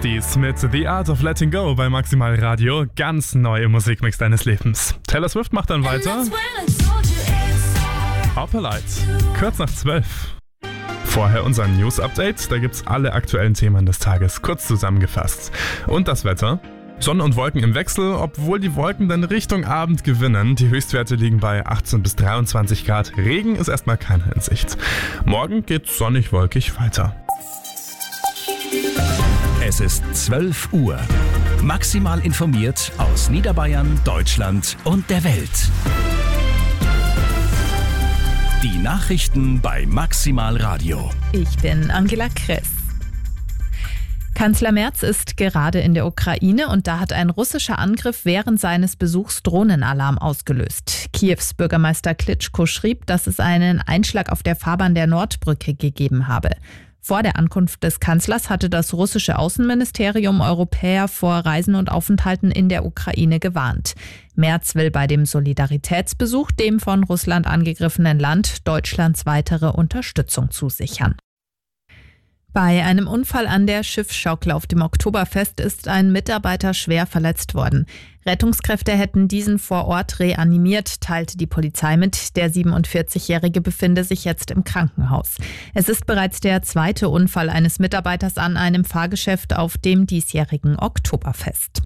Swifties mit The Art of Letting Go bei Maximal Radio. Ganz neu im Musikmix deines Lebens. Taylor Swift macht dann weiter. Opalite, kurz nach 12. Vorher unser News-Update. Da gibt's alle aktuellen Themen des Tages kurz zusammengefasst. Und das Wetter. Sonne und Wolken im Wechsel, obwohl die Wolken dann Richtung Abend gewinnen. Die Höchstwerte liegen bei 18 bis 23 Grad. Regen ist erstmal keine in Sicht. Morgen geht sonnig-wolkig weiter. Es ist 12 Uhr. Maximal informiert aus Niederbayern, Deutschland und der Welt. Die Nachrichten bei Maximal Radio. Ich bin Angela Kress. Kanzler Merz ist gerade in der Ukraine und da hat ein russischer Angriff während seines Besuchs Drohnenalarm ausgelöst. Kiews Bürgermeister Klitschko schrieb, dass es einen Einschlag auf der Fahrbahn der Nordbrücke gegeben habe. Vor der Ankunft des Kanzlers hatte das russische Außenministerium Europäer vor Reisen und Aufenthalten in der Ukraine gewarnt. Merz will bei dem Solidaritätsbesuch dem von Russland angegriffenen Land Deutschlands weitere Unterstützung zusichern. Bei einem Unfall an der Schiffsschaukel auf dem Oktoberfest ist ein Mitarbeiter schwer verletzt worden. Rettungskräfte hätten diesen vor Ort reanimiert, teilte die Polizei mit. Der 47-Jährige befinde sich jetzt im Krankenhaus. Es ist bereits der zweite Unfall eines Mitarbeiters an einem Fahrgeschäft auf dem diesjährigen Oktoberfest.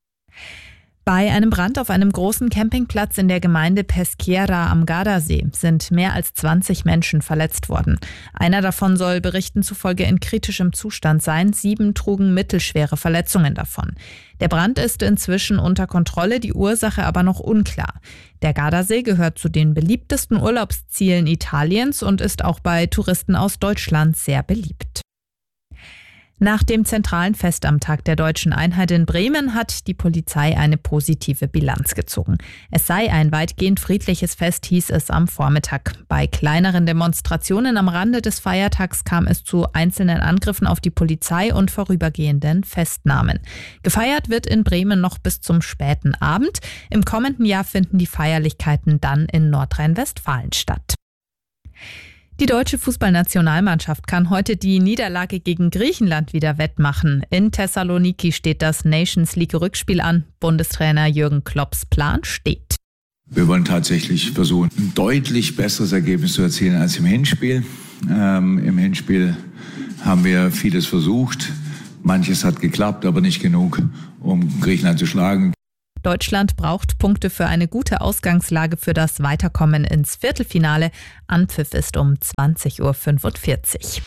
Bei einem Brand auf einem großen Campingplatz in der Gemeinde Peschiera am Gardasee sind mehr als 20 Menschen verletzt worden. Einer davon soll Berichten zufolge in kritischem Zustand sein. 7 trugen mittelschwere Verletzungen davon. Der Brand ist inzwischen unter Kontrolle, die Ursache aber noch unklar. Der Gardasee gehört zu den beliebtesten Urlaubszielen Italiens und ist auch bei Touristen aus Deutschland sehr beliebt. Nach dem zentralen Fest am Tag der Deutschen Einheit in Bremen hat die Polizei eine positive Bilanz gezogen. Es sei ein weitgehend friedliches Fest, hieß es am Vormittag. Bei kleineren Demonstrationen am Rande des Feiertags kam es zu einzelnen Angriffen auf die Polizei und vorübergehenden Festnahmen. Gefeiert wird in Bremen noch bis zum späten Abend. Im kommenden Jahr finden die Feierlichkeiten dann in Nordrhein-Westfalen statt. Die deutsche Fußballnationalmannschaft kann heute die Niederlage gegen Griechenland wieder wettmachen. In Thessaloniki steht das Nations-League-Rückspiel an. Bundestrainer Jürgen Klopps Plan steht. Wir wollen tatsächlich versuchen, ein deutlich besseres Ergebnis zu erzielen als im Hinspiel. Im Hinspiel haben wir vieles versucht. Manches hat geklappt, aber nicht genug, um Griechenland zu schlagen. Deutschland braucht Punkte für eine gute Ausgangslage für das Weiterkommen ins Viertelfinale. Anpfiff ist um 20.45 Uhr.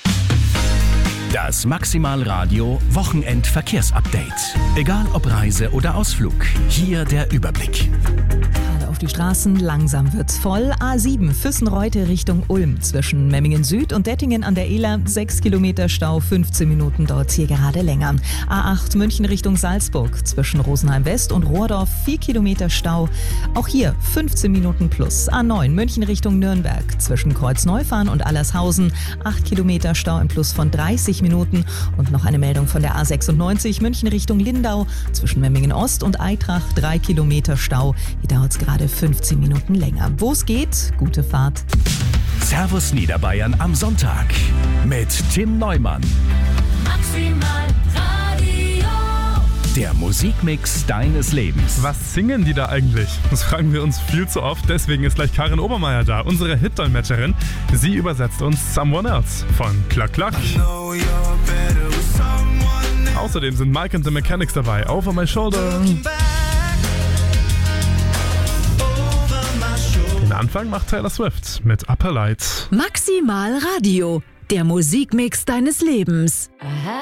Das Maximal Radio Wochenendverkehrsupdate. Egal ob Reise oder Ausflug, hier der Überblick. Gerade auf die Straßen, langsam wird's voll. A7 Füssenreute Richtung Ulm. Zwischen Memmingen Süd und Dettingen an der Ehler 6 Kilometer Stau, 15 Minuten dauert hier gerade länger. A8 München Richtung Salzburg. Zwischen Rosenheim West und Rohrdorf 4 Kilometer Stau. Auch hier 15 Minuten plus. A9 München Richtung Nürnberg. Zwischen Kreuzneufahren und Allershausen 8 Kilometer Stau im Plus von 30 Minuten. Und noch eine Meldung von der A96 München Richtung Lindau. Zwischen Memmingen Ost und Eitrach 3 Kilometer Stau. Hier dauert es gerade 15 Minuten länger. Wo es geht, gute Fahrt. Servus Niederbayern am Sonntag mit Tim Neumann. Maximal Radio. Der Musikmix deines Lebens. Was singen die da eigentlich? Das fragen wir uns viel zu oft. Deswegen ist gleich Karin Obermeier da, unsere Hit-Dolmetscherin. Sie übersetzt uns Someone Else von Klack Klack. Außerdem sind Mike and the Mechanics dabei, Over My Shoulder. Den Anfang macht Taylor Swift mit Opalite. Maximal Radio, der Musikmix deines Lebens.